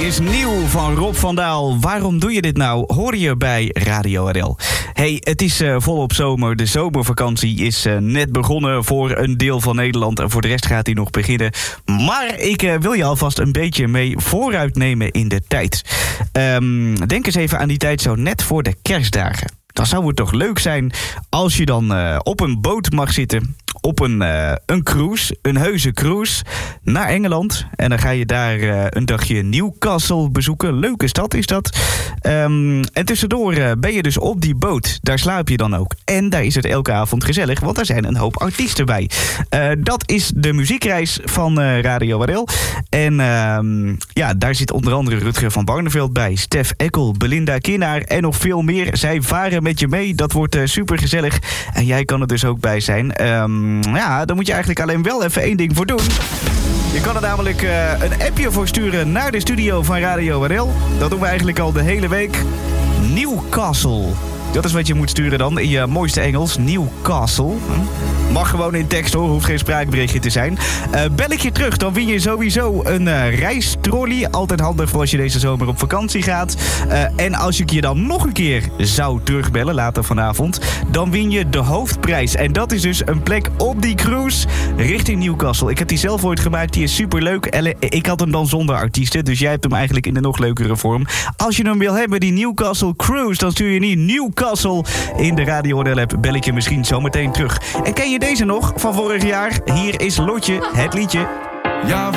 is nieuw van Rob van Daal. Waarom doe je dit nou? Hoor je bij Radio RL. Hey, het is volop zomer. De zomervakantie is net begonnen voor een deel van Nederland. En voor de rest gaat die nog beginnen. Maar ik wil je alvast een beetje mee vooruitnemen in de tijd. Denk eens even aan die tijd zo net voor de kerstdagen. Dan zou het toch leuk zijn als je dan op een boot mag zitten. Op een cruise, een heuse cruise, naar Engeland. En dan ga je daar een dagje Newcastle bezoeken. Leuke stad is dat. En tussendoor ben je dus op die boot. Daar slaap je dan ook. En daar is het elke avond gezellig, want er zijn een hoop artiesten bij. Dat is de muziekreis van Radio RL. En daar zit onder andere Rutger van Barneveld bij. Stef Eckel, Belinda Kinnaar en nog veel meer. Zij varen met je mee. Dat wordt super gezellig. En jij kan er dus ook bij zijn. Dan moet je eigenlijk alleen wel even één ding voor doen. Je kan er namelijk een appje voor sturen naar de studio van Radio RL. Dat doen we eigenlijk al de hele week. Newcastle. Dat is wat je moet sturen dan, in je mooiste Engels. Newcastle. Mag gewoon in tekst hoor, hoeft geen spraakberichtje te zijn. Bel ik je terug, dan win je sowieso een reistrolley. Altijd handig voor als je deze zomer op vakantie gaat. En als ik je dan nog een keer zou terugbellen, later vanavond, dan win je de hoofdprijs. En dat is dus een plek op die cruise richting Newcastle. Ik heb die zelf ooit gemaakt, die is superleuk. Ik had hem dan zonder artiesten, dus jij hebt hem eigenlijk in de nog leukere vorm. Als je hem wil hebben, die Newcastle cruise, dan stuur je niet Newcastle in de Radio RL app. Bel ik je misschien zometeen terug. En ken je deze nog van vorig jaar? Hier is Lotje, het liedje. Ja,